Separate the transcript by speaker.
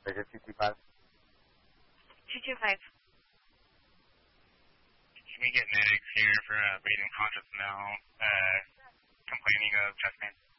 Speaker 1: Baker 225.
Speaker 2: 225.
Speaker 3: Can we get medics here for breathing conscious now, complaining of chest pain?